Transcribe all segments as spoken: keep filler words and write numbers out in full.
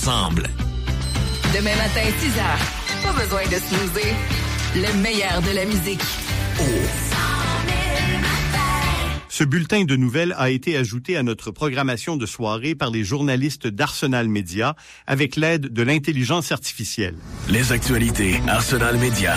ensemble. Demain matin, six heures. Pas besoin de snoozer. Le meilleur de la musique. Oh. Ce bulletin de nouvelles a été ajouté à notre programmation de soirée par les journalistes d'Arsenal Média avec l'aide de l'intelligence artificielle. Les actualités Arsenal Média.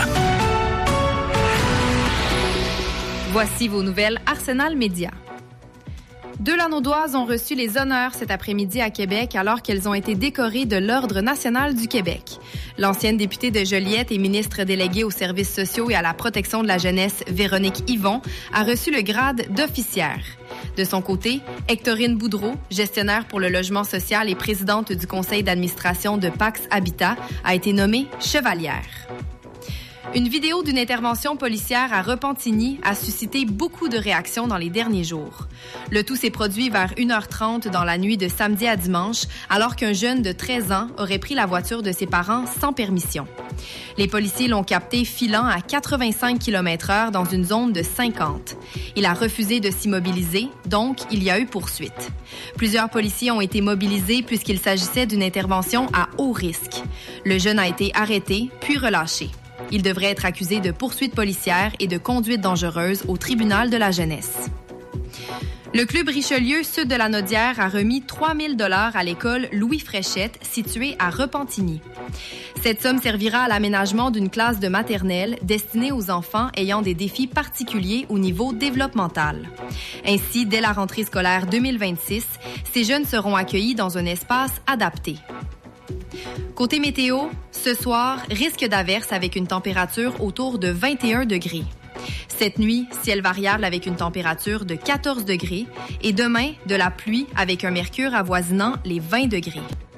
Voici vos nouvelles Arsenal Média. Deux Lanaudoises ont reçu les honneurs cet après-midi à Québec alors qu'elles ont été décorées de l'Ordre national du Québec. L'ancienne députée de Joliette et ministre déléguée aux services sociaux et à la protection de la jeunesse, Véronique Yvon, a reçu le grade d'officière. De son côté, Hectorine Boudreau, gestionnaire pour le logement social et présidente du conseil d'administration de Pax Habitat, a été nommée chevalière. Une vidéo d'une intervention policière à Repentigny a suscité beaucoup de réactions dans les derniers jours. Le tout s'est produit vers une heure trente dans la nuit de samedi à dimanche, alors qu'un jeune de treize ans aurait pris la voiture de ses parents sans permission. Les policiers l'ont capté filant à quatre-vingt-cinq kilomètres heure dans une zone de cinquante. Il a refusé de s'immobiliser, donc il y a eu poursuite. Plusieurs policiers ont été mobilisés puisqu'il s'agissait d'une intervention à haut risque. Le jeune a été arrêté, puis relâché. Il devrait être accusé de poursuite policière et de conduite dangereuse au tribunal de la jeunesse. Le Club Richelieu Sud de la Naudière a remis trois mille dollars à l'école Louis Fréchette, située à Repentigny. Cette somme servira à l'aménagement d'une classe de maternelle destinée aux enfants ayant des défis particuliers au niveau développemental. Ainsi, dès la rentrée scolaire deux mille vingt-six, ces jeunes seront accueillis dans un espace adapté. Côté météo, ce soir, risque d'averse avec une température autour de vingt et un degrés. Cette nuit, ciel variable avec une température de quatorze degrés et demain, de la pluie avec un mercure avoisinant les vingt degrés.